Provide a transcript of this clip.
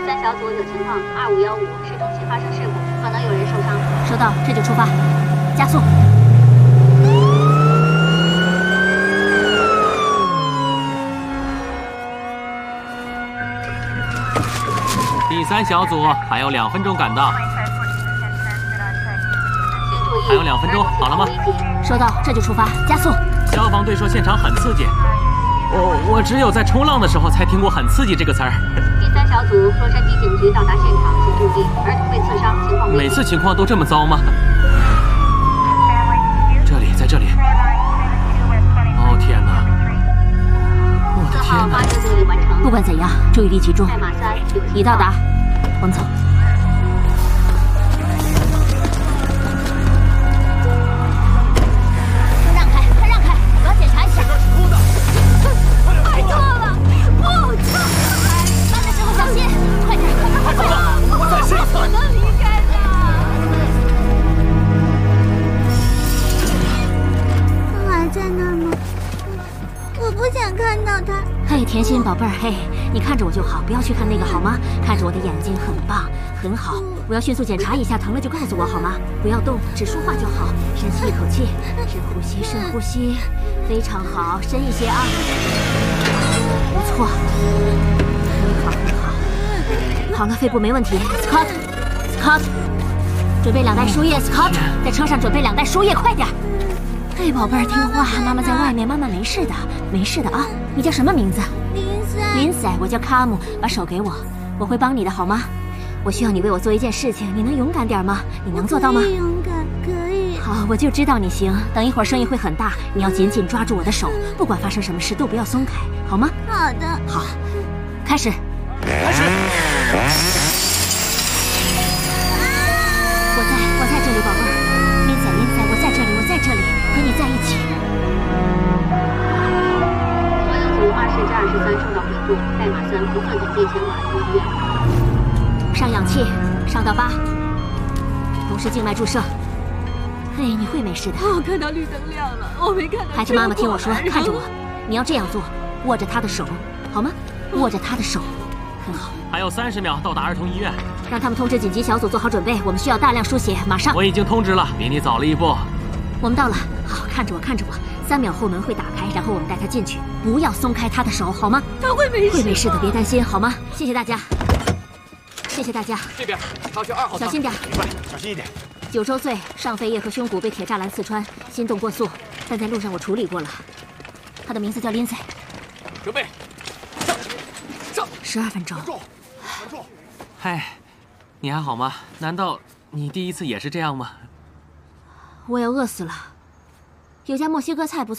3小组有情况，2515市中心发生事故，可能有人受伤。 收到，这就出发，加速。 第3小组还有2分钟赶到，还有2分钟，好了吗？ 收到，这就出发，加速。 消防队说现场很刺激，我只有在冲浪的时候才听过“很刺激”这个词儿。 第3小组，洛杉矶警局到达现场，请注意，儿童被刺伤，情况危急。 每次情况都这么糟吗？这里，在这里。哦天哪！我的天哪！ 发射作业完成。 不管怎样，注意力集中。 代码3有已到达，我们走。让开，快让开！我要检查一下。快错了，不错！搬的时候小心，快点，快点！ 我在身侧。 不能离开的。 他还在那儿吗？我不想看到他。 嘿，甜心宝贝儿，嘿，你看着我就好，不要去看那个好吗？看着我的眼睛，很棒，很好。我要迅速检查一下，疼了就告诉我好吗？不要动，只说话就好。深吸一口气，深呼吸，深呼吸，非常好，深一些啊。不错，很好，很好。好了，肺部没问题。Scott，准备2袋输液。Scott，在车上准备2袋输液，快点。嘿，宝贝儿，听话，妈妈在外面，妈妈没事的，没事的啊。你叫什么名字？林赛，我叫卡姆。把手给我，我会帮你的，好吗？我需要你为我做一件事情，你能勇敢点吗？你能做到吗？ 勇敢，可以。 好，我就知道你行。等一会儿声音会很大，你要紧紧抓住我的手，不管发生什么事都不要松开，好吗？ 好的。 好，开始。我在这里，宝贝儿。林赛，我在这里，和你在一起。 所有组20至23收到回复，代码3不顺总队前往儿童医院。 上氧气，上到8，同时静脉注射。嘿，你会没事的。 我看到绿灯亮了，我没看到。 孩子妈妈听我说，看着我，你要这样做，握着他的手，好吗？握着他的手，很好。 还有30秒到达儿童医院， 让他们通知紧急小组做好准备，我们需要大量输血，马上。 我已经通知了，比你早了一步。 我们到了，好，看着我，3秒后门会打开，然后我们带他进去，不要松开他的手，好吗？ 他会没事， 会没事的，别担心，好吗？谢谢大家，谢谢大家。 这边，他去2号舱。 小心点。 明白，小心一点。 9周岁，上肺叶和胸骨被铁栅栏刺穿，心动过速，但在路上我处理过了。他的名字叫林赛。 准备，上 ，12分钟。 稳住。 嗨，你还好吗？难道你第一次也是这样吗？ 我要饿死了。有家墨西哥菜不错。